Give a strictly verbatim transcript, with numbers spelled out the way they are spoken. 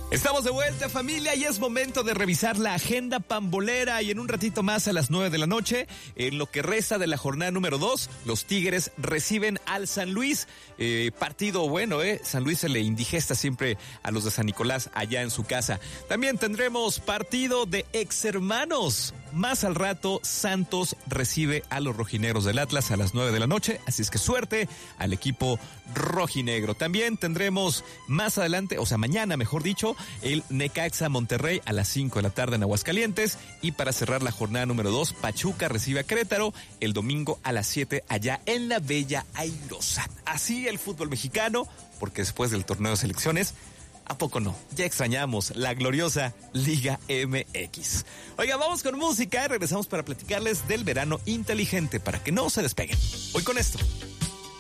Estamos de vuelta, familia, y es momento de revisar la agenda pambolera. Y en un ratito más, a las nueve de la noche, en lo que resta de la jornada número dos, los Tigres reciben al San Luis. Eh, partido bueno, ¿eh? San Luis se le indigesta siempre a los de San Nicolás allá en su casa. También tendremos partido de exhermanos. Más al rato, Santos recibe a los rojinegros del Atlas a las nueve de la noche. Así es que suerte al equipo rojinegro. También tendremos más adelante, o sea, mañana, mejor dicho, el Necaxa Monterrey a las cinco de la tarde en Aguascalientes. Y para cerrar la jornada número dos, Pachuca recibe a Querétaro el domingo a las siete allá en la Bella Airosa. Así el fútbol mexicano, porque después del torneo de selecciones, ¿a poco no? Ya extrañamos la gloriosa Liga M X. Oiga, vamos con música y regresamos para platicarles del verano inteligente para que no se despeguen. Voy con esto.